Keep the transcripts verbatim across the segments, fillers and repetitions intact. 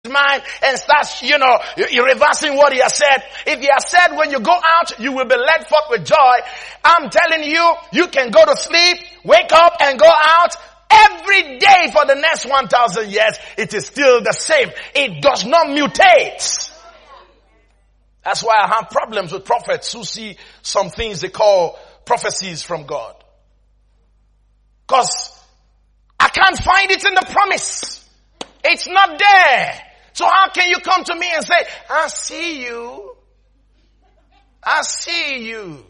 mind and starts, you know, you're reversing what he has said. If he has said when you go out, you will be led forth with joy. I'm telling you, you can go to sleep, wake up and go out every day for the next one thousand years. It is still the same. It does not mutate. That's why I have problems with prophets who see some things they call prophecies from God. Because I can't find it in the promise. It's not there. So how can you come to me and say, I see you. I see you.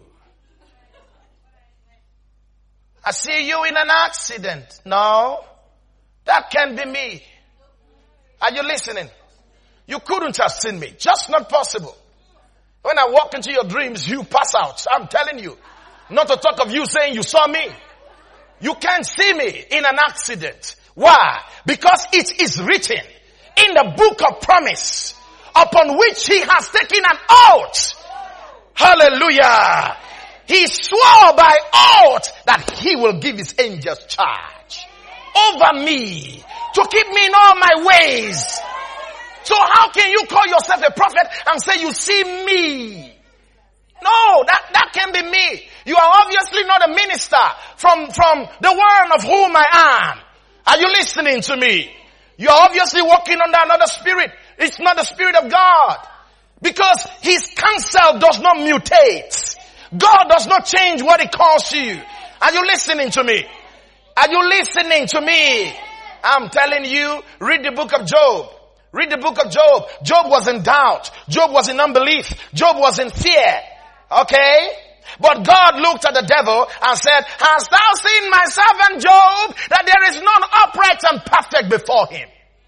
I see you in an accident. No, that can't be me. Are you listening? You couldn't have seen me. Just not possible. When I walk into your dreams, you pass out. I'm telling you. Not to talk of you saying you saw me. You can't see me in an accident. Why? Because it is written in the book of promise upon which he has taken an oath. Hallelujah. He swore by oath that he will give his angels charge over me to keep me in all my ways. So how can you call yourself a prophet and say you see me? No, that, that can be me. You are obviously not a minister from, from the one of whom I am. Are you listening to me? You are obviously walking under another spirit. It's not the Spirit of God. Because his counsel does not mutate. God does not change what he calls to you. Are you listening to me? Are you listening to me? I'm telling you, read the book of Job. Read the book of Job. Job was in doubt. Job was in unbelief. Job was in fear. Okay? But God looked at the devil and said, hast thou seen my servant Job, that there is none upright and perfect before him?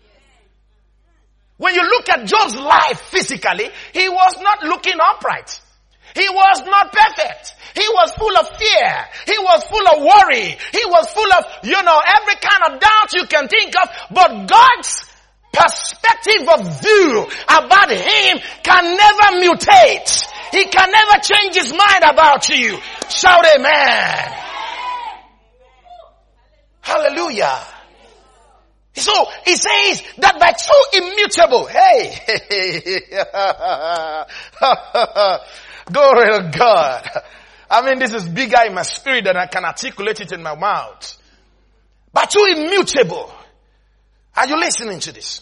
When you look at Job's life physically, he was not looking upright. He was not perfect. He was full of fear. He was full of worry. He was full of, you know, every kind of doubt you can think of. But God's perspective of view about him can never mutate. He can never change his mind about you. Shout amen. Hallelujah. So he says that by two immutable, hey, glory to God. I mean, this is bigger in my spirit than I can articulate it in my mouth. By two immutable. Are you listening to this?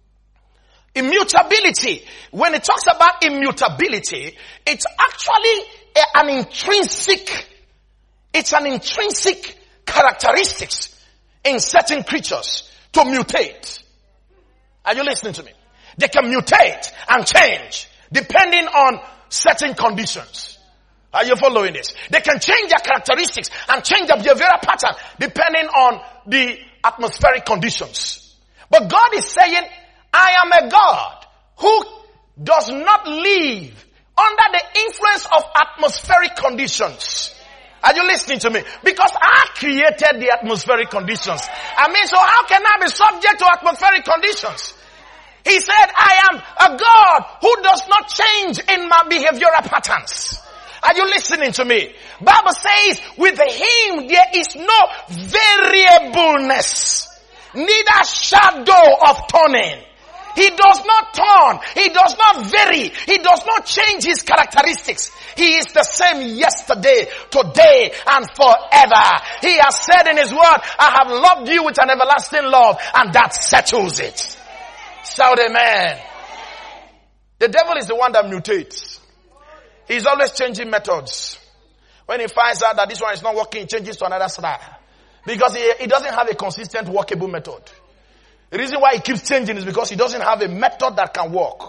Immutability. When it talks about immutability, it's actually a, an intrinsic, it's an intrinsic characteristics in certain creatures to mutate. Are you listening to me? They can mutate and change depending on certain conditions. Are you following this? They can change their characteristics and change their behavioral pattern depending on the atmospheric conditions. But God is saying, I am a God who does not live under the influence of atmospheric conditions. Are you listening to me? Because I created the atmospheric conditions. I mean, so how can I be subject to atmospheric conditions? He said, I am a God who does not change in my behavioral patterns. Are you listening to me? Bible says, with him there is no variableness, neither shadow of turning. He does not turn. He does not vary. He does not change his characteristics. He is the same yesterday, today, and forever. He has said in his word, I have loved you with an everlasting love, and that settles it. Shout amen. The devil is the one that mutates. He's always changing methods. When he finds out that this one is not working, he changes to another style. Because he, he doesn't have a consistent workable method. The reason why he keeps changing is because he doesn't have a method that can work.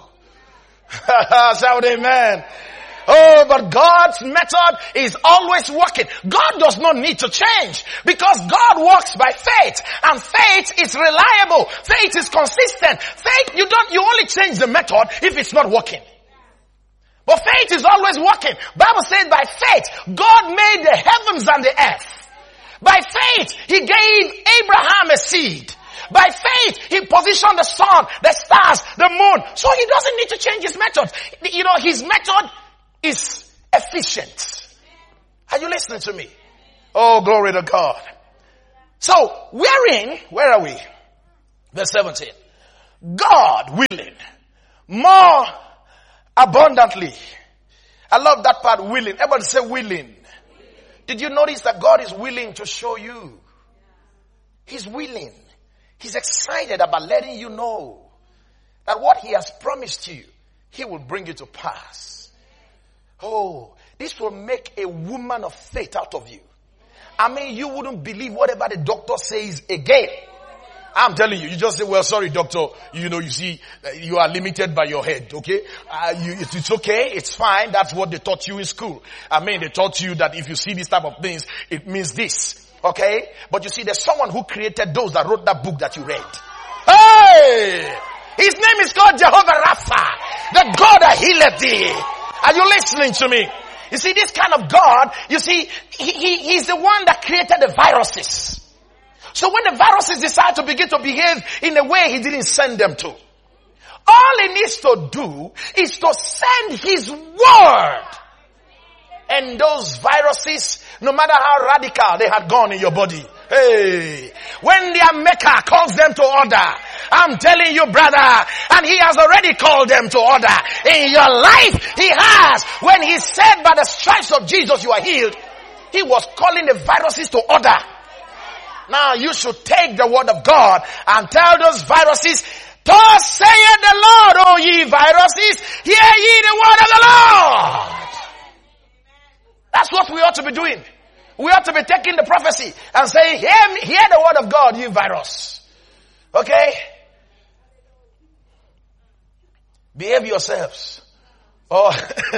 Shout amen. Oh, but God's method is always working. God does not need to change because God works by faith, and faith is reliable. Faith is consistent. Faith, you don't, you only change the method if it's not working. But faith is always working. Bible says by faith, God made the heavens and the earth. By faith, he gave Abraham a seed. By faith, he positioned the sun, the stars, the moon. So he doesn't need to change his method. You know, his method is efficient. Are you listening to me? Oh, glory to God. So, wherein, where are we? Verse seventeen. God willing, more abundantly. I love that part, willing. Everybody say willing. Did you notice that God is willing to show you? He's willing. He's excited about letting you know that what he has promised you, he will bring it to pass. Oh, this will make a woman of faith out of you. I mean, you wouldn't believe whatever the doctor says again. I'm telling you, you just say, well, sorry, doctor, you know, you see, you are limited by your head, okay? Uh, you, it's, it's okay, it's fine, that's what they taught you in school. I mean, they taught you that if you see this type of things, it means this, okay? But you see, there's someone who created those that wrote that book that you read. Hey! His name is called Jehovah Rapha, the God that healeth thee. Are you listening to me? You see, this kind of God, you see, he, he, he's the one that created the viruses. So when the viruses decide to begin to behave in a way he didn't send them to, all he needs to do is to send his word. And those viruses, no matter how radical they had gone in your body, hey, when their maker calls them to order, I'm telling you, brother, and he has already called them to order. In your life, he has. When he said by the stripes of Jesus you are healed, he was calling the viruses to order. Now you should take the word of God and tell those viruses, thus saith the Lord, O ye viruses, hear ye the word of the Lord. That's what we ought to be doing. We ought to be taking the prophecy and saying, hear me, hear the word of God, you virus. Okay? Behave yourselves. Oh,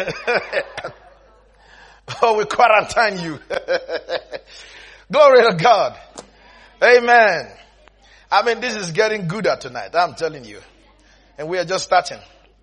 oh, we quarantine you. Glory to God. Amen. I mean, this is getting gooder tonight. I'm telling you. And we are just starting.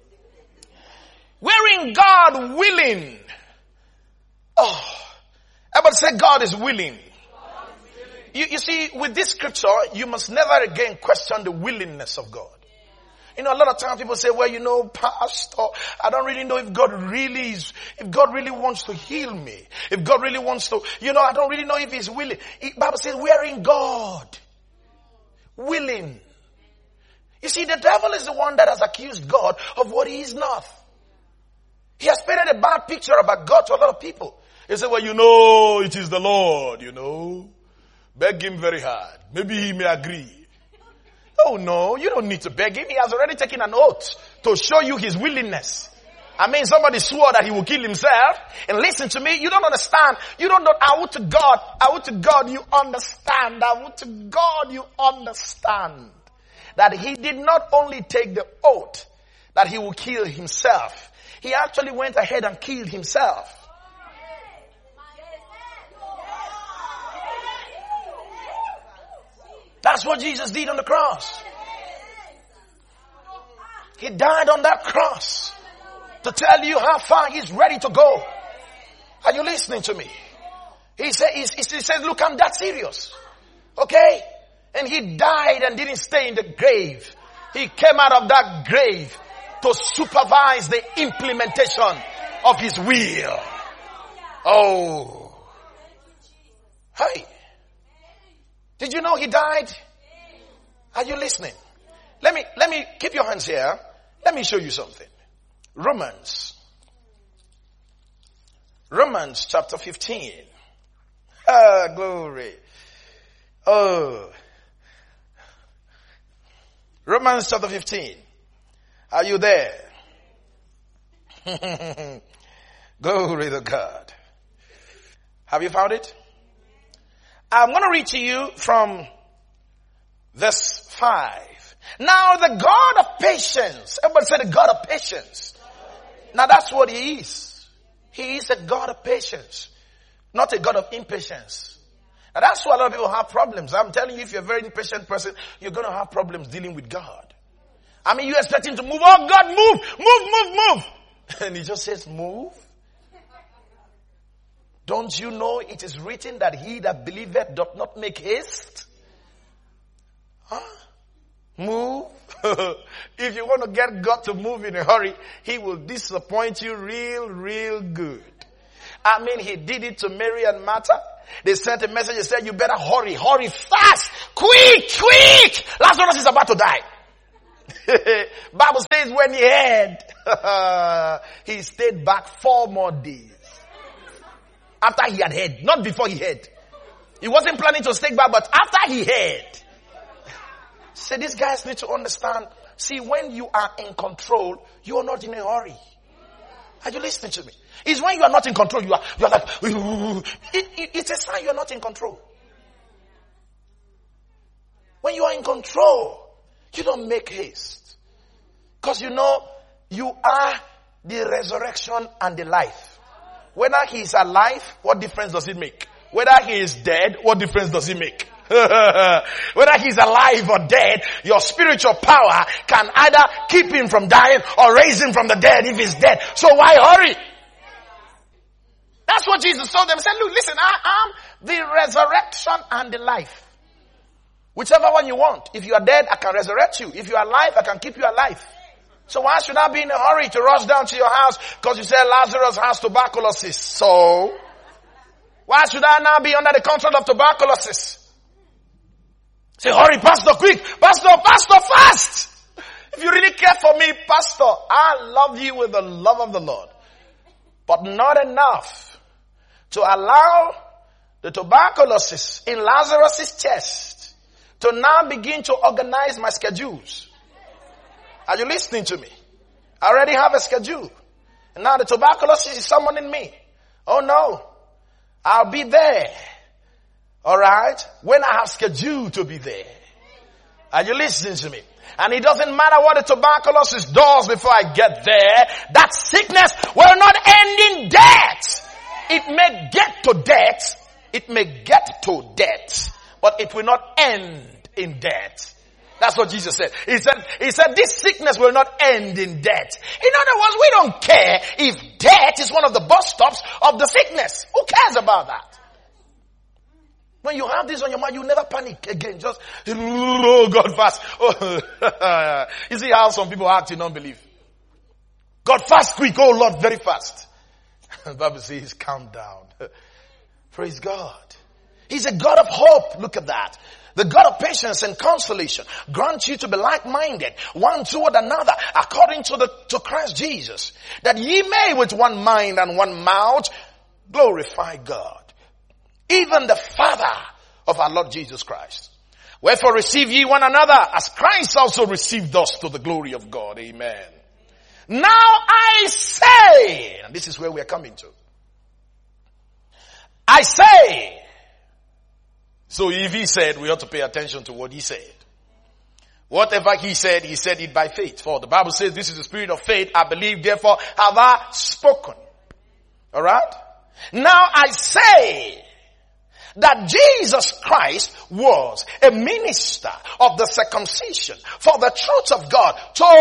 Wherein God willing. Oh, everybody say God is willing. You, you see, with this scripture, you must never again question the willingness of God. You know, a lot of times people say, well, you know, pastor, I don't really know if God really is, if God really wants to heal me. If God really wants to, you know, I don't really know if he's willing. The Bible says, we're in God. Willing. You see, the devil is the one that has accused God of what he is not. He has painted a bad picture about God to a lot of people. He said, well, you know, it is the Lord, you know. Beg him very hard. Maybe he may agree. Oh no, you don't need to beg him. He has already taken an oath to show you his willingness. I mean, somebody swore that he will kill himself. And listen to me, you don't understand. You don't know, I would to God, I would to God you understand. I would to God you understand. That he did not only take the oath that he will kill himself. He actually went ahead and killed himself. That's what Jesus did on the cross. He died on that cross to tell you how far he's ready to go. Are you listening to me? He said, he, he said, look, I'm that serious. Okay? And he died and didn't stay in the grave. He came out of that grave to supervise the implementation of his will. Oh. Hey. Did you know he died? Are you listening? Let me, let me keep your hands here. Let me show you something. Romans. Romans chapter fifteen. Ah, glory. Oh. Romans chapter fifteen. Are you there? Glory to God. Have you found it? I'm going to read to you from verse five. Now the God of patience. Everybody say the God of patience. Now that's what he is. He is a God of patience. Not a God of impatience. Now that's why a lot of people have problems. I'm telling you, if you're a very impatient person, you're going to have problems dealing with God. I mean, you expect him to move. Oh God, move, move, move, move. And he just says, move. Don't you know it is written that he that believeth doth not make haste? Huh? Move. If you want to get God to move in a hurry, he will disappoint you real, real good. I mean, he did it to Mary and Martha. They sent a message and said, you better hurry, hurry fast, quick, quick. Lazarus is about to die. Bible says when he heard, he stayed back four more days. After he had heard, not before he heard. He wasn't planning to stay back, but after he heard. So these guys need to understand. See, when you are in control, you are not in a hurry. Are you listening to me? It's when you are not in control, you are, you are like, it, it, it's a sign you are not in control. When you are in control, you don't make haste. Because you know, you are the resurrection and the life. Whether he is alive, what difference does it make? Whether he is dead, what difference does it make? Whether he's alive or dead, your spiritual power can either keep him from dying or raise him from the dead if he's dead. So why hurry? That's what Jesus told them. He said, look, listen, I am the resurrection and the life. Whichever one you want. If you are dead, I can resurrect you. If you are alive, I can keep you alive. So why should I be in a hurry to rush down to your house because you said Lazarus has tuberculosis? So why should I now be under the control of tuberculosis? Say, hurry, pastor, quick. Pastor, pastor, fast. If you really care for me, pastor, I love you with the love of the Lord. But not enough to allow the tuberculosis in Lazarus' chest to now begin to organize my schedules. Are you listening to me? I already have a schedule. And now the tuberculosis is summoning me. Oh no. I'll be there. Alright? When I have scheduled to be there. Are you listening to me? And it doesn't matter what the tuberculosis does before I get there. That sickness will not end in death. It may get to death. It may get to death. But it will not end in death. That's what Jesus said. He said, he said, this sickness will not end in death. In other words, we don't care if death is one of the bus stops of the sickness. Who cares about that? When you have this on your mind, you never panic again. Just, oh God, fast. Oh. You see how some people act in unbelief. God, fast quick. Oh Lord, very fast. The Bible says, calm down. Praise God. He's a God of hope. Look at that. The God of patience and consolation grant you to be like-minded, one toward another, according to the to Christ Jesus, that ye may with one mind and one mouth glorify God, even the Father of our Lord Jesus Christ. Wherefore receive ye one another, as Christ also received us to the glory of God. Amen. Now I say, and this is where we are coming to. I say, so if he said, we ought to pay attention to what he said. Whatever he said, he said it by faith. For the Bible says, this is the spirit of faith. I believe, therefore have I spoken. Alright? Now I say that Jesus Christ was a minister of the circumcision for the truth of God to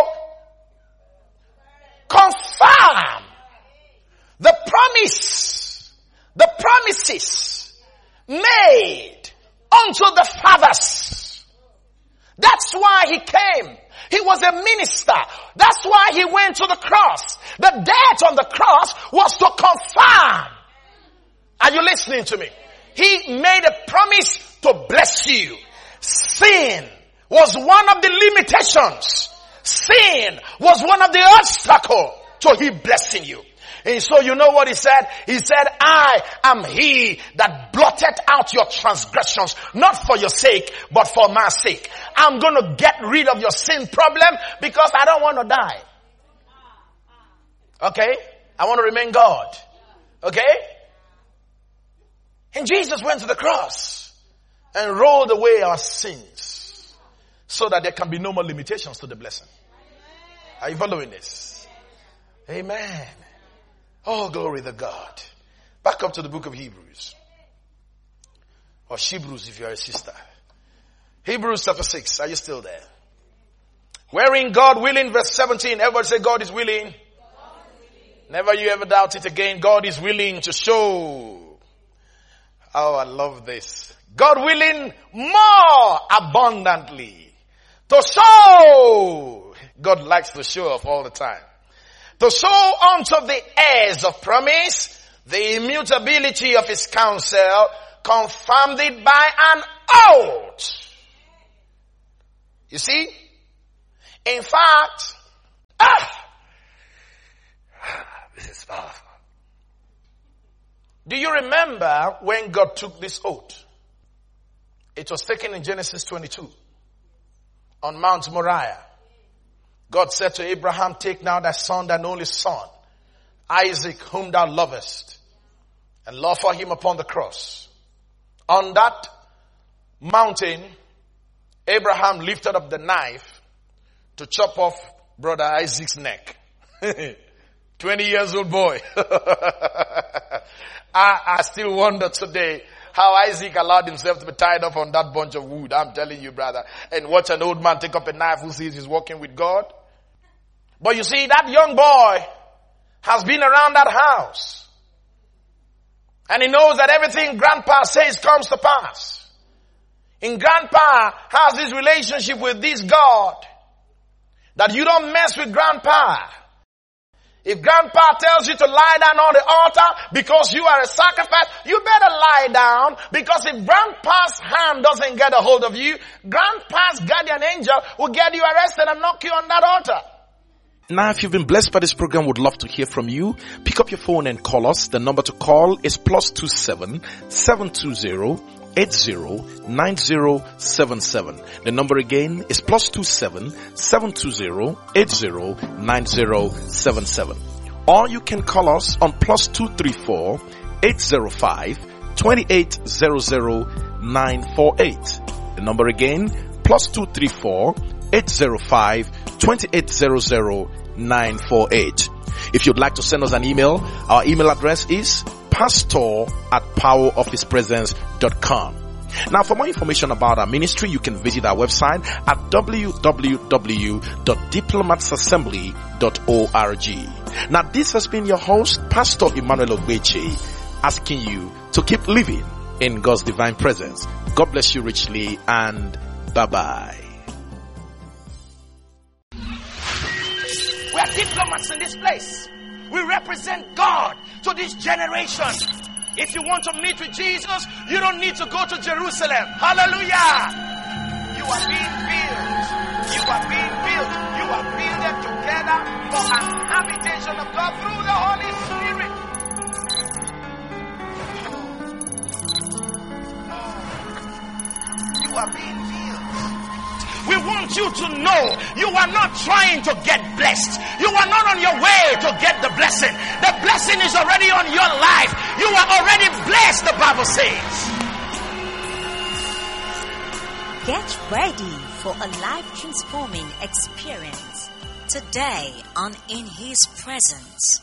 confirm the promise, the promises made unto the fathers. That's why he came. He was a minister. That's why he went to the cross. The death on the cross was to confirm. Are you listening to me? He made a promise to bless you. Sin was one of the limitations. Sin was one of the obstacles to him blessing you. And so you know what he said? He said, I am he that blotted out your transgressions, not for your sake, but for my sake. I'm going to get rid of your sin problem because I don't want to die. Okay? I want to remain God. Okay? And Jesus went to the cross and rolled away our sins so that there can be no more limitations to the blessing. Are you following this? Amen. Oh, glory to God. Back up to the book of Hebrews. Or Hebrews if you're a sister. Hebrews chapter six. Are you still there? Wherein God willing, verse seventeen. Everybody say God is willing. God is willing. Never you ever doubt it again. God is willing to show. Oh, I love this. God willing more abundantly. To show. God likes to show off all the time. To show unto the heirs of promise the immutability of his counsel, confirmed it by an oath. You see? In fact, ah, this is powerful. Do you remember when God took this oath? It was taken in Genesis twenty-two on Mount Moriah. God said to Abraham, take now thy son, thine only son, Isaac, whom thou lovest, and love for him upon the cross. On that mountain, Abraham lifted up the knife to chop off brother Isaac's neck. twenty years old boy. I, I still wonder today how Isaac allowed himself to be tied up on that bunch of wood. I'm telling you, brother. And watch an old man take up a knife who sees he's walking with God. But you see, that young boy has been around that house. And he knows that everything grandpa says comes to pass. And grandpa has this relationship with this God that you don't mess with grandpa. If grandpa tells you to lie down on the altar because you are a sacrifice, you better lie down, because if grandpa's hand doesn't get a hold of you, grandpa's guardian angel will get you arrested and knock you on that altar. Now, if you've been blessed by this program, would love to hear from you. Pick up your phone and call us. The number to call is plus two seven seven two zero eight zero nine zero seven seven. The number again is plus two seven seven two zero eight zero nine zero seven seven. Or you can call us on plus two three four eight zero five two eight zero zero nine four eight. The number again, plus two three four eight zero five two eight zero zero nine four eight. If you'd like to send us an email, our email address is pastor at power of his presence dot com. Now, for more information about our ministry, you can visit our website at w w w dot diplomats assembly dot org. Now, this has been your host, Pastor Emmanuel Ogbeche, asking you to keep living in God's divine presence. God bless you richly, and bye-bye. We are diplomats in this place. We represent God to this generation. If you want to meet with Jesus, you don't need to go to Jerusalem. Hallelujah. You are being built. You are being built. You are builded together for an habitation of God through the Holy Spirit. You are being built. We want you to know you are not trying to get blessed. You are not on your way to get the blessing. The blessing is already on your life. You are already blessed, the Bible says. Get ready for a life-transforming experience today on In His Presence.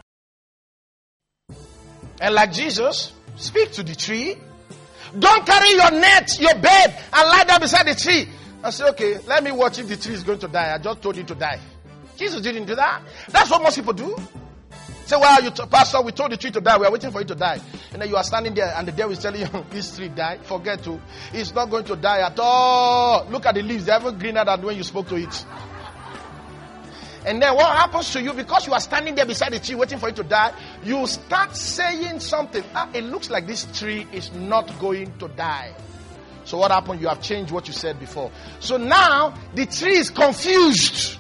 And like Jesus, speak to the tree. Don't carry your net, your bed, and lie down beside the tree. I say, okay, let me watch if the tree is going to die. I just told you to die. Jesus didn't do that. That's what most people do. Say, well, you t- Pastor, we told the tree to die. We are waiting for it to die. And then you are standing there and the devil is telling you, this tree died. Forget to. It's not going to die at all. Look at the leaves. They're even greener than when you spoke to it. And then what happens to you? Because you are standing there beside the tree waiting for it to die, you start saying something. Ah, it looks like this tree is not going to die. So what happened? You have changed what you said before. So now the tree is confused.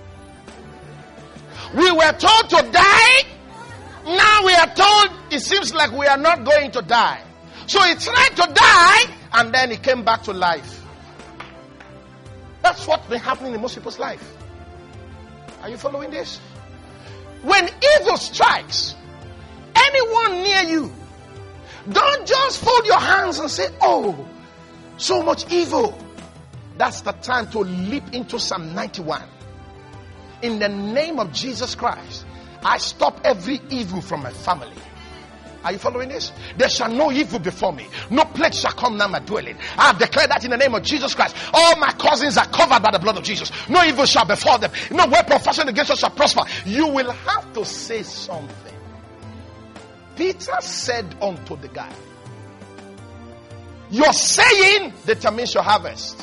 We were told to die. Now we are told it seems like we are not going to die. So he tried to die and then he came back to life. That's what's been happening in most people's life. Are you following this? When evil strikes anyone near you, don't just fold your hands and say, oh, so much evil. That's the time to leap into Psalm ninety-one. In the name of Jesus Christ, I stop every evil from my family. Are you following this? There shall no evil before me. No plague shall come near my dwelling. I have declared that in the name of Jesus Christ. All my cousins are covered by the blood of Jesus. No evil shall befall them. No weapon fashioned against us shall prosper. You will have to say something. Peter said unto the guy, your saying determines your harvest.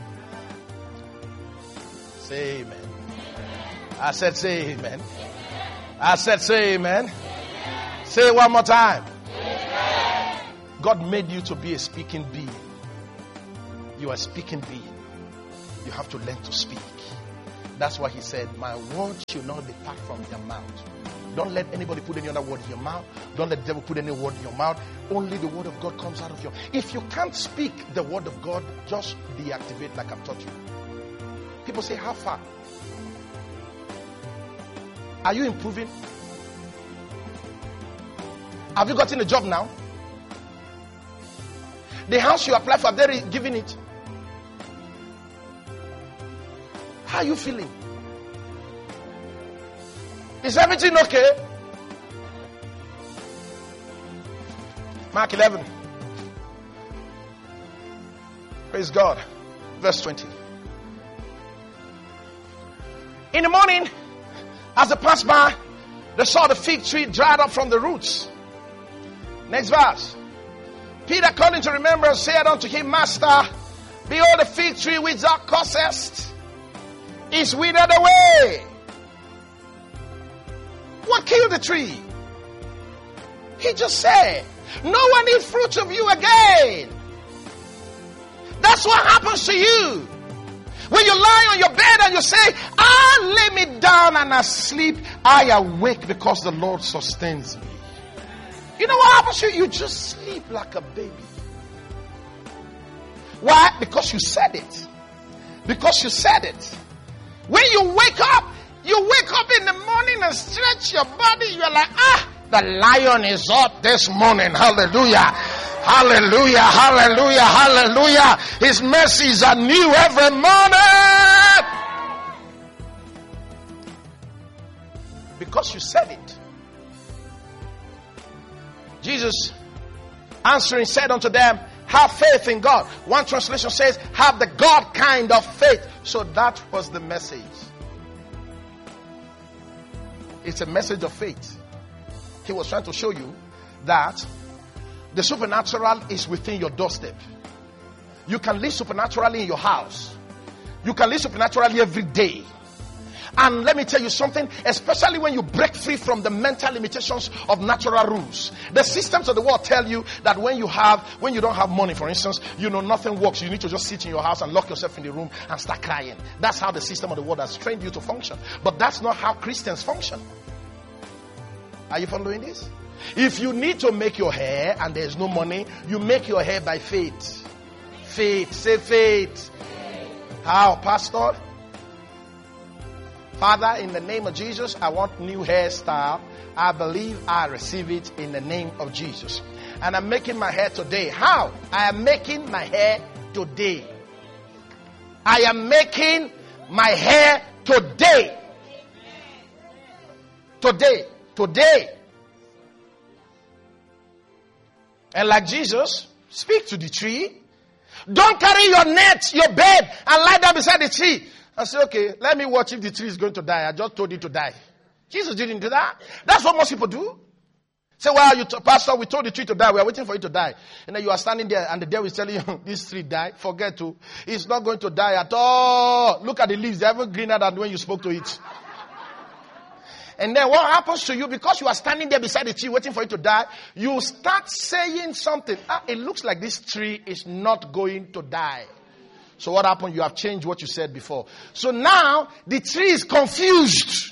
Say amen. I said say amen. I said say amen. Say it one more time. God made you to be a speaking being. You are a speaking being. You have to learn to speak. That's why he said, my word should not depart from your mouth. Don't let anybody put any other word in your mouth. Don't let the devil put any word in your mouth. Only the word of God comes out of your mouth. If you can't speak the word of God, just deactivate like I've taught you. People say, how far? Are you improving? Have you gotten a job now? The house you apply for, have they given it? How are you feeling? Is everything okay? Mark eleven. Praise God. Verse twenty. In the morning, as they passed by, they saw the fig tree dried up from the roots. Next verse. Peter, calling to remembrance, said unto him, Master, behold, the fig tree which thou causest is withered away. What killed the tree? He just said, no one eat fruit of you again. That's what happens to you. When you lie on your bed and you say, I lay me down and I sleep, I awake because the Lord sustains me. You know what happens to you? You just sleep like a baby. Why? Because you said it. Because you said it. When you wake up, you wake up in the morning and stretch your body. You're like, ah, the lion is up this morning. Hallelujah. Hallelujah. Hallelujah. Hallelujah. His mercies are new every morning. Because you said it. Jesus answering said unto them, have faith in God. One translation says, have the God kind of faith. So that was the message. It's a message of faith. He was trying to show you that the supernatural is within your doorstep. You can live supernaturally in your house. You can live supernaturally every day. And let me tell you something, especially when you break free from the mental limitations of natural rules. The systems of the world tell you that when you have, when you don't have money, for instance, you know nothing works. You need to just sit in your house and lock yourself in the room and start crying. That's how the system of the world has trained you to function. But that's not how Christians function. Are you following this? If you need to make your hair and there's no money, you make your hair by faith. Faith. Say faith. How, Pastor? Father, in the name of Jesus, I want new hairstyle. I believe I receive it in the name of Jesus. And I'm making my hair today. How? I am making my hair today. I am making my hair today. Today. Today. And like Jesus, speak to the tree. Don't carry your net, your bed, and lie down beside the tree. I say, okay, let me watch if the tree is going to die. I just told it to die. Jesus didn't do that. That's what most people do. Say, well, you t- Pastor, we told the tree to die. We are waiting for it to die. And then you are standing there and the devil is telling you, this tree died. Forget to. It's not going to die at all. Look at the leaves. They're even greener than when you spoke to it. And then what happens to you? Because you are standing there beside the tree waiting for it to die, you start saying something. Ah, it looks like this tree is not going to die. So what happened? You have changed what you said before. So now the tree is confused.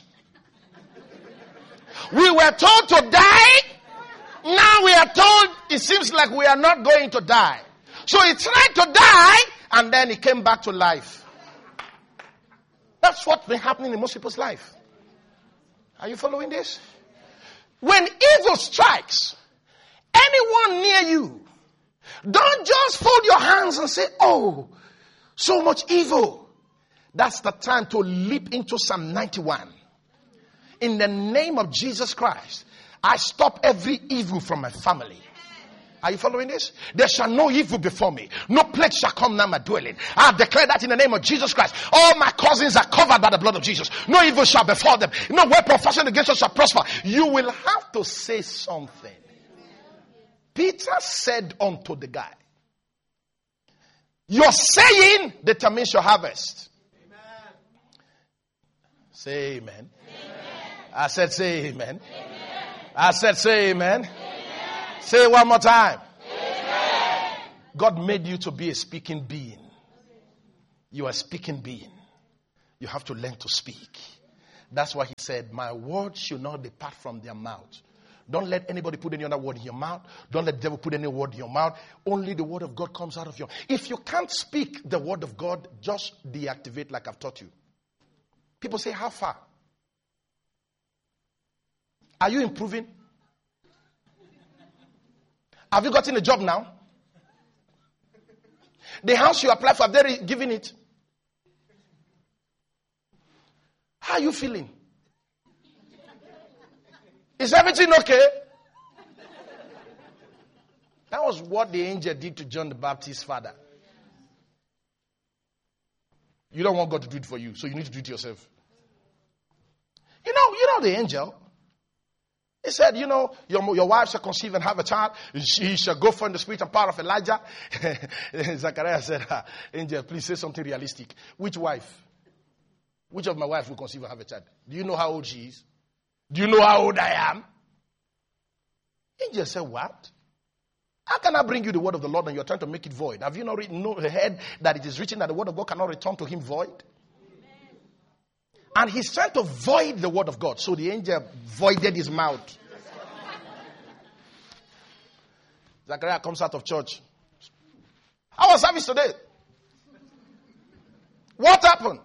We were told to die. Now we are told it seems like we are not going to die. So he tried to die and then he came back to life. That's what's been happening in most people's life. Are you following this? When evil strikes anyone near you, don't just fold your hands and say, oh, so much evil. That's the time to leap into Psalm ninety-one. In the name of Jesus Christ, I stop every evil from my family. Are you following this? There shall no evil before me. No plague shall come near my dwelling. I declare that in the name of Jesus Christ. All my cousins are covered by the blood of Jesus. No evil shall befall them. No weapon fashioned against us shall prosper. You will have to say something. Peter said unto the guy, your saying determines your harvest. Amen. Say amen. Amen. I said say amen. Amen. I said say amen. Amen. Say it one more time. Amen. God made you to be a speaking being. You are a speaking being. You have to learn to speak. That's why he said, my word should not depart from their mouth. Don't let anybody put any other word in your mouth. Don't let the devil put any word in your mouth. Only the word of God comes out of your mouth. If you can't speak the word of God, just deactivate like I've taught you. People say, how far? Are you improving? Have you gotten a job now? The house you apply for, have they given it? How are you feeling? Is everything okay? That was what the angel did to John the Baptist's father. You don't want God to do it for you, so you need to do it yourself. You know, you know the angel. He said, you know, your, your wife shall conceive and have a child. She shall go forth in the spirit and power of Elijah. Zachariah said, ah, angel, please say something realistic. Which wife? Which of my wife will conceive and have a child? Do you know how old she is? Do you know how old I am? Angel said, what? How can I bring you the word of the Lord and you're trying to make it void? Have you not written, know, heard that it is written that the word of God cannot return to him void? Amen. And he's trying to void the word of God. So the angel voided his mouth. Zachariah comes out of church. How was service today? What happened?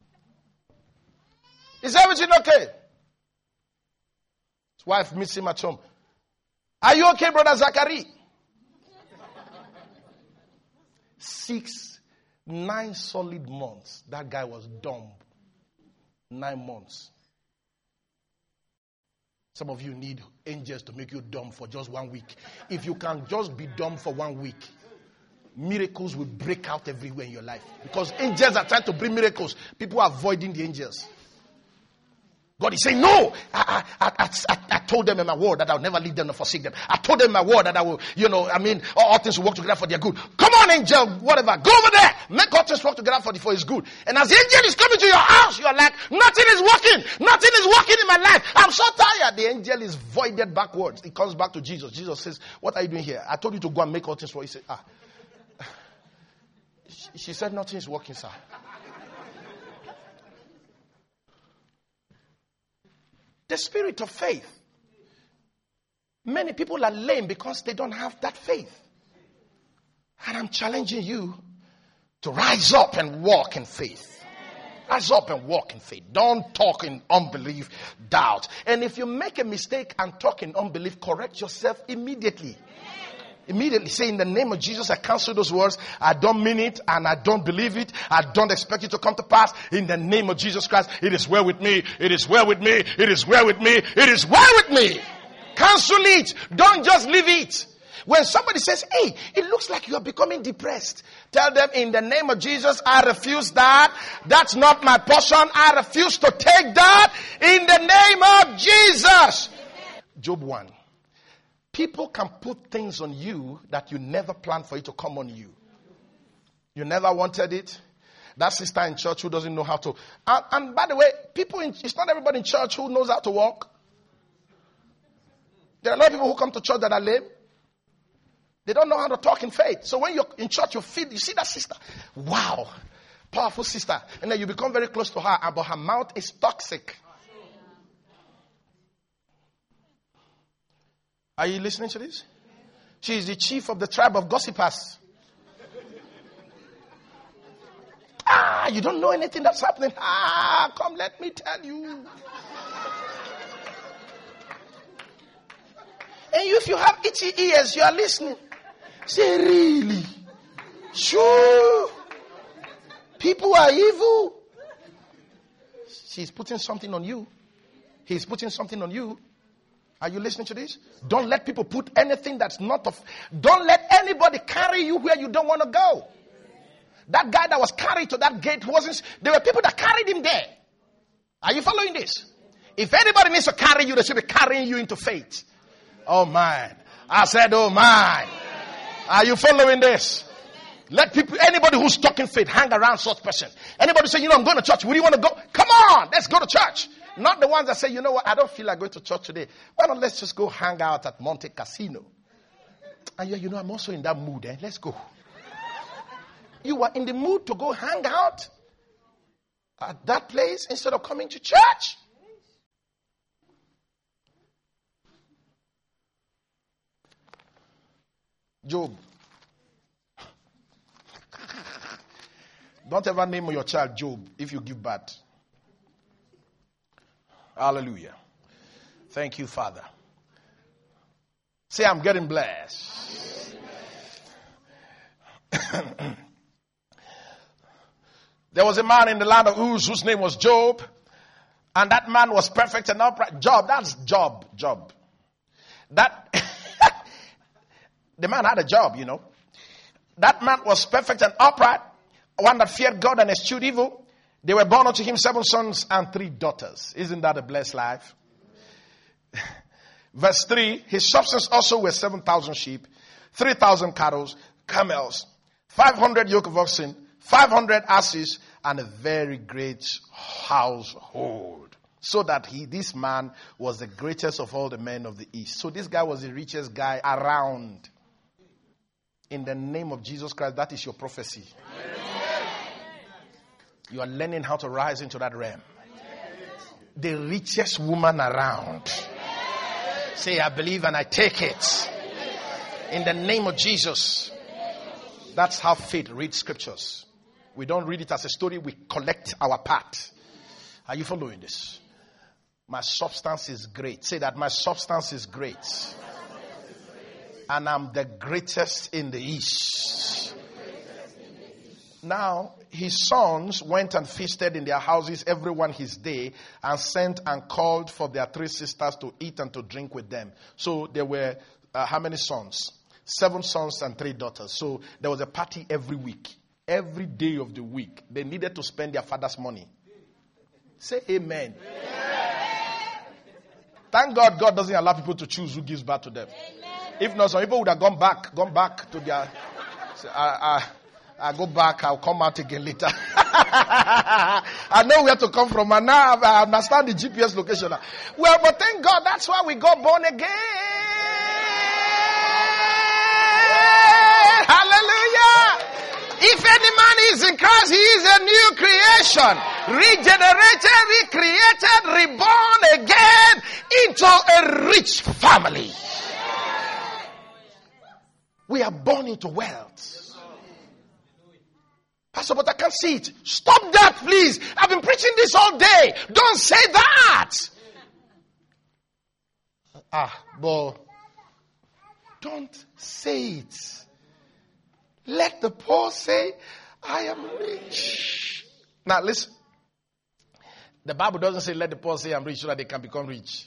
Is everything okay? His wife meets him at home. Are you okay, brother Zachary? Six, nine solid months. That guy was dumb. Nine months. Some of you need angels to make you dumb for just one week. If you can just be dumb for one week, miracles will break out everywhere in your life. Because angels are trying to bring miracles. People are avoiding the angels. God is saying, no, I, I, I, I, I told them in my word that I'll never leave them nor forsake them. I told them in my word that I will, you know, I mean, all, all things will work together for their good. Come on, angel, whatever. Go over there. Make all things work together for, the, for his good. And as the angel is coming to your house, you're like, nothing is working. Nothing is working in my life. I'm so tired. The angel is voided backwards. It comes back to Jesus. Jesus says, what are you doing here? I told you to go and make all things work. He said, ah. She, she said, nothing is working, sir. The spirit of faith. Many people are lame because they don't have that faith. And I'm challenging you to rise up and walk in faith. Rise up and walk in faith. Don't talk in unbelief, doubt. And if you make a mistake and talk in unbelief, correct yourself immediately. Immediately say, in the name of Jesus, I cancel those words. I don't mean it and I don't believe it. I don't expect it to come to pass. In the name of Jesus Christ, it is well with me. It is well with me. It is well with me. It is well with me. Cancel it. Don't just leave it. When somebody says, hey, it looks like you are becoming depressed, tell them, in the name of Jesus, I refuse that. That's not my portion. I refuse to take that. In the name of Jesus. Job one. People can put things on you that you never planned for it to come on you. You never wanted it. That sister in church who doesn't know how to. And, and by the way, people in, it's not everybody in church who knows how to walk. There are a lot of people who come to church that are lame. They don't know how to talk in faith. So when you're in church, you feel, you see that sister. Wow. Powerful sister. And then you become very close to her, but her mouth is toxic. Are you listening to this? She is the chief of the tribe of gossipers. Ah, you don't know anything that's happening. Ah, come, let me tell you. And if you have itchy ears, you are listening. Say, really? Sure. People are evil. She's putting something on you. He's putting something on you. Are you listening to this? Don't let people put anything that's not of. Don't let anybody carry you where you don't want to go. That guy that was carried to that gate wasn't. There were people that carried him there. Are you following this? If anybody needs to carry you, they should be carrying you into faith. Oh man. I said, oh man. Are you following this? Let people, anybody who's talking faith, hang around such person. Anybody say, you know, I'm going to church. Where do you want to go? Come on, let's go to church. Not the ones that say, you know what, I don't feel like going to church today. Why not let's just go hang out at Monte Casino? And yeah, you know, I'm also in that mood. Eh? Let's go. You are in the mood to go hang out? at that place instead of coming to church. Job. Don't ever name your child Job if you give birth. Hallelujah. Thank you, Father. Say, I'm getting blessed. There was a man in the land of Uz whose name was Job. And that man was perfect and upright. Job, that's Job. Job. That the man had a job, you know. That man was perfect and upright, one that feared God and eschewed evil. They were born unto him seven sons and three daughters. Isn't that a blessed life? Verse three, his substance also were seven thousand sheep, three thousand cattle, camels, five hundred yoke of oxen, five hundred asses, and a very great household. So that he, this man was the greatest of all the men of the east. So this guy was the richest guy around. In the name of Jesus Christ, that is your prophecy. Amen. You are learning how to rise into that realm. Amen. The richest woman around. Amen. Say, I believe and I take it. In the name of Jesus. That's how faith reads scriptures. We don't read it as a story. We collect our part. Are you following this? My substance is great. Say that my substance is great. And I'm the greatest in the east. Now, his sons went and feasted in their houses, everyone his day, and sent and called for their three sisters to eat and to drink with them. So there were, uh, how many sons? Seven sons and three daughters. So there was a party every week. Every day of the week. They needed to spend their father's money. Say amen. Amen. Thank God God doesn't allow people to choose who gives birth to them. Amen. If not, some people would have gone back, gone back to their, say, I, I, I go back, I'll come out again later. I know where to come from, and now I understand the G P S location. Well, but thank God, that's why we got born again. Hallelujah. If any man is in Christ, he is a new creation. Regenerated, recreated, reborn again into a rich family. We are born into wealth. Pastor, but I can't see it. Stop that, please. I've been preaching this all day. Don't say that. Ah, but don't say it. Let the poor say, I am rich. Now listen. The Bible doesn't say let the poor say I'm rich so that they can become rich.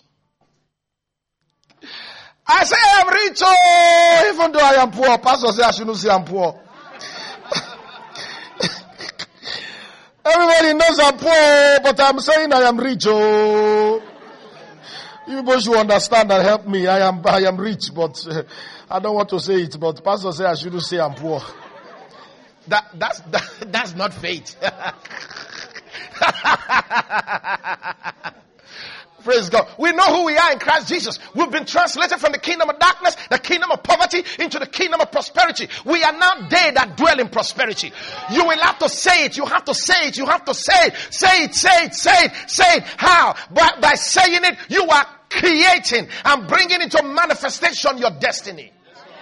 I say I'm rich, oh, even though I am poor. Pastor says I shouldn't say I'm poor. Everybody knows I'm poor, but I'm saying I am rich, oh. You people should understand and help me. I am I am rich, but uh, I don't want to say it. But Pastor says I shouldn't say I'm poor. That that's that, that's not faith. Praise God. We know who we are in Christ Jesus. We've been translated from the kingdom of darkness, the kingdom of poverty, into the kingdom of prosperity. We are now they that dwell in prosperity. You will have to say it. You have to say it. You have to say it. Say it, say it, say it, say it. How? By, by saying it, you are creating and bringing into manifestation your destiny.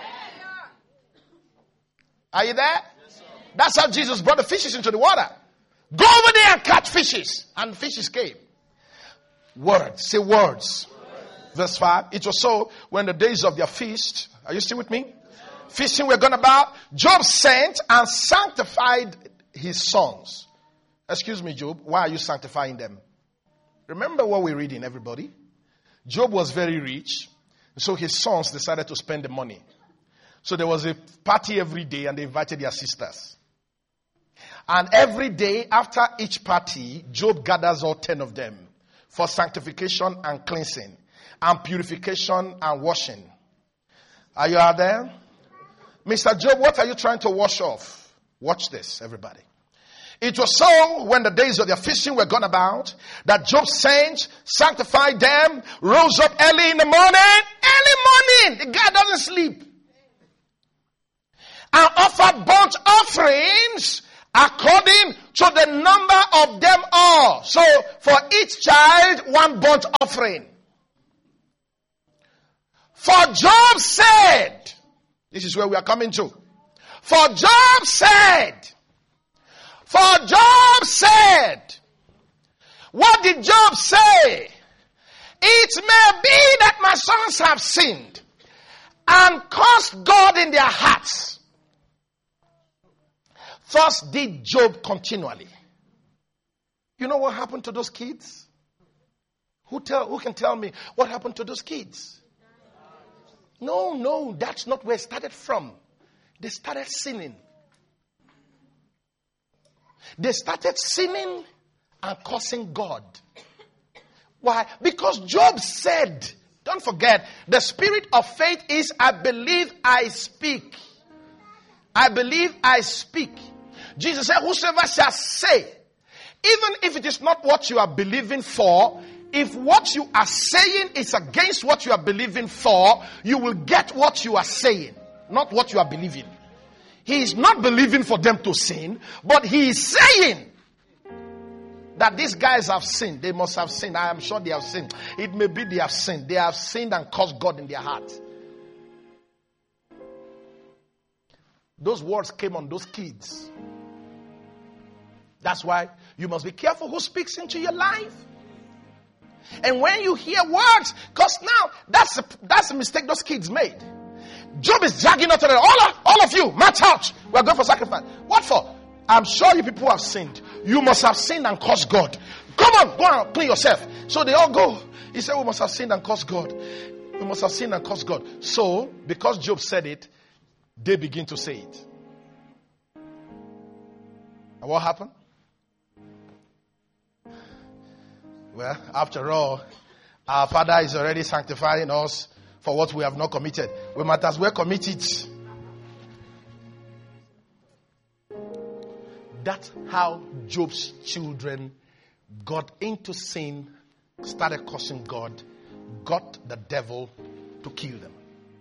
Are you there? That's how Jesus brought the fishes into the water. Go over there and catch fishes. And fishes came. Words. Say words. Words. Verse five. It was so when the days of their feast. Are you still with me? Feasting were gone about. Job sent and sanctified his sons. Excuse me, Job. Why are you sanctifying them? Remember what we're reading, everybody. Job was very rich. So his sons decided to spend the money. So there was a party every day and they invited their sisters. And every day after each party, Job gathers all ten of them for sanctification and cleansing and purification and washing. Are you out there? Mister Job, what are you trying to wash off? Watch this, everybody. It was so when the days of their feasting were gone about that Job's saints sanctified them, rose up early in the morning, early morning, the guy doesn't sleep, and offered burnt offerings according to the number of them all. So for each child, one burnt offering. For Job said, this is where we are coming to. For Job said, for Job said, what did Job say? It may be that my sons have sinned and cursed God in their hearts. Thus did Job continually. You know what happened to those kids? Who tell? Who can tell me what happened to those kids? No, no, that's not where it started from. They started sinning. They started sinning and cursing God. Why? Because Job said, don't forget, the spirit of faith is, I believe I speak. I believe I speak. Jesus said, whosoever shall say, even if it is not what you are believing for, if what you are saying is against what you are believing for, you will get what you are saying, not what you are believing. He is not believing for them to sin, but he is saying that these guys have sinned. They must have sinned. I am sure they have sinned. It may be they have sinned. They have sinned and cursed God in their heart. Those words came on those kids. That's why you must be careful who speaks into your life. And when you hear words, because now that's a, that's a mistake those kids made. Job is dragging out to them. All of, all of you, march out. We're going for sacrifice. What for? I'm sure you people have sinned. You must have sinned and cursed God. Come on, go and clean yourself. So they all go. He said, we must have sinned and cursed God. We must have sinned and cursed God. So, because Job said it, they begin to say it. And what happened? Well, after all, our Father is already sanctifying us for what we have not committed. We might as well commit it. That's how Job's children got into sin, started cursing God, got the devil to kill them.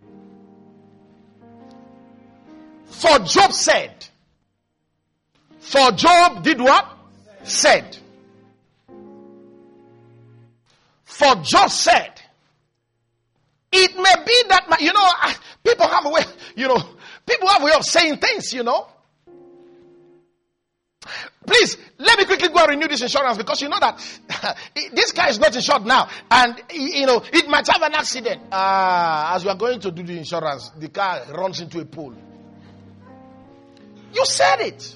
For Job said. For Job did what? Said. For Job said. It may be that, my, you know, people have a way, you know, people have a way of saying things, you know. Please, let me quickly go and renew this insurance because you know that this car is not insured now. And, you know, it might have an accident. Ah, uh, as we are going to do the insurance, the car runs into a pool. You said it.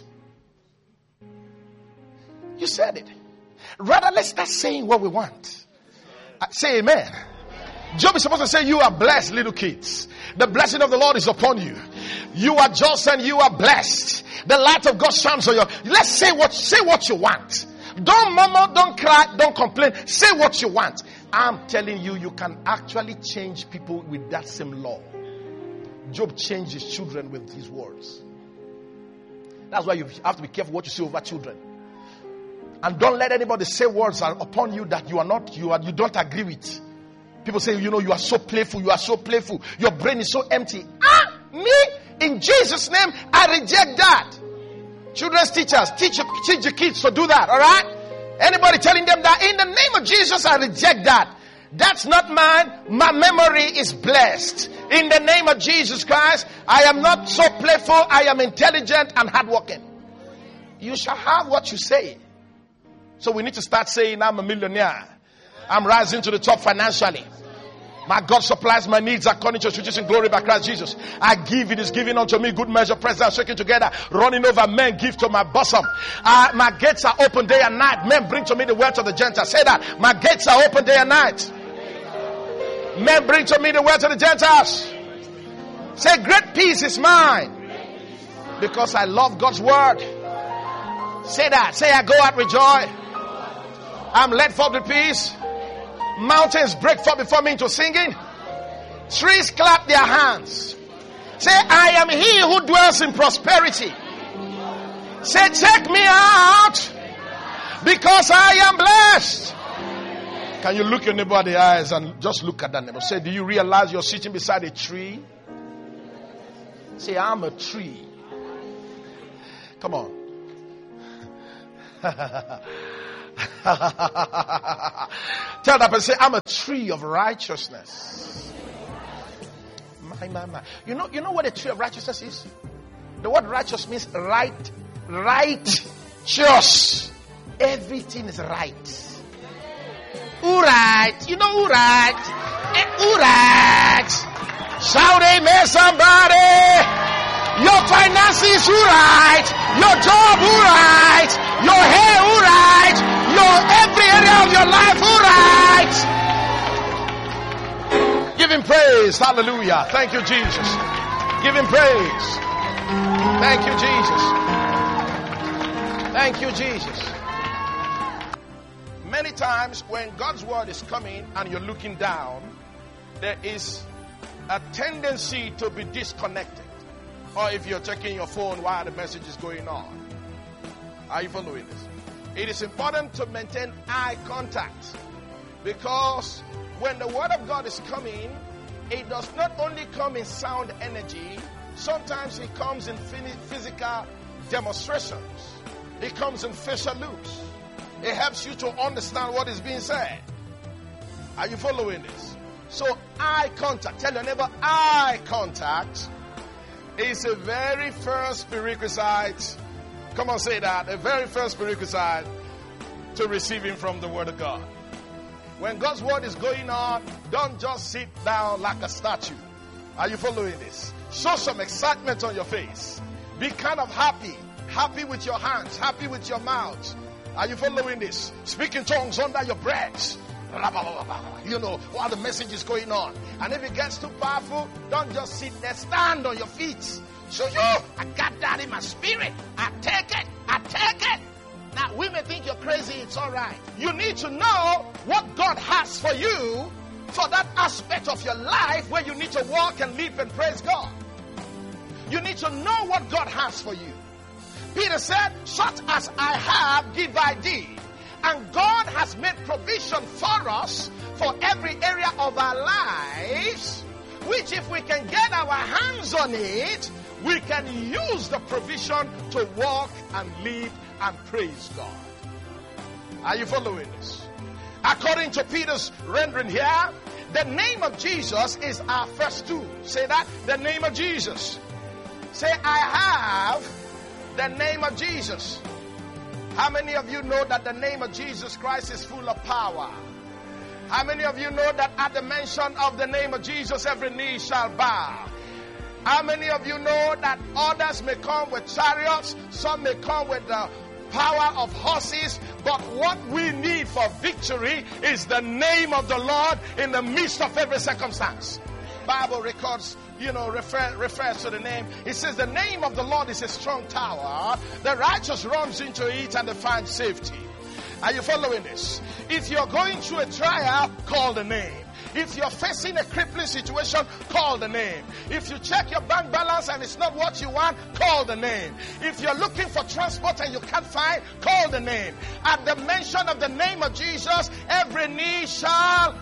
You said it. Rather, let's start saying what we want. Uh, say amen. Job is supposed to say, you are blessed, little kids. The blessing of the Lord is upon you. You are just and you are blessed. The light of God shines on you. Let's say what, say what you want. Don't murmur, don't cry, don't complain. Say what you want. I'm telling you, you can actually change people with that same law. Job changed his children with his words. That's why you have to be careful what you say over children. And don't let anybody say words upon you that you are not, you are, you don't agree with. People say, you know, you are so playful, you are so playful. Your brain is so empty. Ah, me? In Jesus' name, I reject that. Children's teachers, teach, teach your kids to do that, all right? Anybody telling them that, in the name of Jesus, I reject that. That's not mine. My memory is blessed. In the name of Jesus Christ, I am not so playful. I am intelligent and hardworking. You shall have what you say. So we need to start saying, I'm a millionaire. I'm rising to the top financially. My God supplies my needs according to his riches in glory by Christ Jesus. I give, it is given unto me, good measure, pressed down, shaking together, running over, men give to my bosom. Uh, my gates are open day and night. Men bring to me the wealth of the Gentiles. Say that. My gates are open day and night. Men bring to me the wealth of the Gentiles. Say, great peace is mine because I love God's word. Say that. Say, I go out with joy. I'm led forth with peace. Mountains break forth before me into singing. Trees clap their hands. Say, I am he who dwells in prosperity. Say, take me out because I am blessed. Can you look your neighbor in the eyes and just look at that neighbor? Say, do you realize you're sitting beside a tree? Say, I'm a tree. Come on. Tell that person, I'm a tree of righteousness. My, my, my. You know, you know what a tree of righteousness is? The word righteous means right, righteous. Everything is right. Alright, you know alright. Alright. Shout amen, somebody. Your finances alright. Your job alright. Your hair alright. Your every area of your life alright. Give him praise. Hallelujah. Thank you, Jesus. Give him praise. Thank you, Jesus. Thank you, Jesus. Many times when God's word is coming and you're looking down, there is a tendency to be disconnected. Or if you're checking your phone while the message is going on. Are you following this? It is important to maintain eye contact, because when the word of God is coming, it does not only come in sound energy, sometimes it comes in physical demonstrations. It comes in facial looks. It helps you to understand what is being said. Are you following this? So eye contact. Tell your neighbor, eye contact is a very first prerequisite. Come on, say that. A very first prerequisite to receiving from the word of God. When God's word is going on, don't just sit down like a statue. Are you following this? Show some excitement on your face. Be kind of happy. Happy with your hands. Happy with your mouth. Are you following this? Speak in tongues under your breath. You know, while the message is going on. And if it gets too powerful, don't just sit there. Stand on your feet. So you, I got that in my spirit. I take it. I take it. Now, we may think you're crazy. It's all right. You need to know what God has for you for that aspect of your life where you need to walk and live and praise God. You need to know what God has for you. Peter said, such as I have, give I thee. And God has made provision for us for every area of our lives, which if we can get our hands on it, we can use the provision to walk and live and praise God. Are you following this? According to Peter's rendering here, the name of Jesus is our first tool. Say that, the name of Jesus. Say, I have the name of Jesus. How many of you know that the name of Jesus Christ is full of power? How many of you know that at the mention of the name of Jesus, every knee shall bow? How many of you know that others may come with chariots, some may come with the power of horses, but what we need for victory is the name of the Lord in the midst of every circumstance. Bible records, you know, refer, refers to the name. It says the name of the Lord is a strong tower. The righteous runs into it and they find safety. Are you following this? If you're going through a trial, call the name. If you're facing a crippling situation, call the name. If you check your bank balance and it's not what you want, call the name. If you're looking for transport and you can't find, call the name. At the mention of the name of Jesus, every knee shall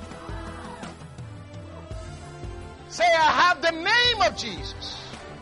say, I have the name of Jesus.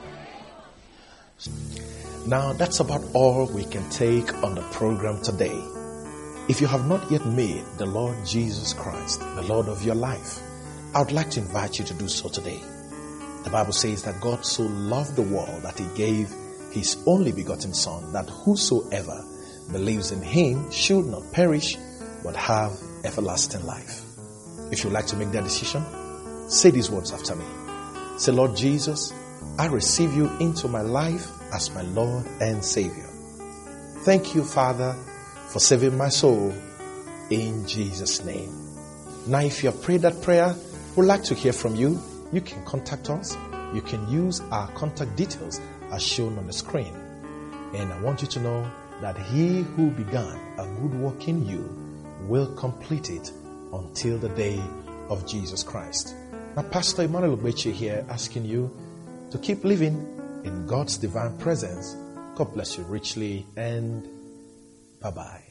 Now that's about all we can take on the program today. If you have not yet made the Lord Jesus Christ the Lord of your life, I would like to invite you to do so today. The Bible says that God so loved the world that he gave his only begotten Son, that whosoever believes in him should not perish but have everlasting life. If you would like to make that decision, say these words after me. Say, Lord Jesus, I receive you into my life as my Lord and Savior. Thank you, Father, for saving my soul in Jesus' name. Now, if you have prayed that prayer, we'd like to hear from you. You can contact us. You can use our contact details as shown on the screen. And I want you to know that he who began a good work in you will complete it until the day of Jesus Christ. Now, Pastor Emmanuel Ogbeche here asking you to keep living in God's divine presence. God bless you richly and bye-bye.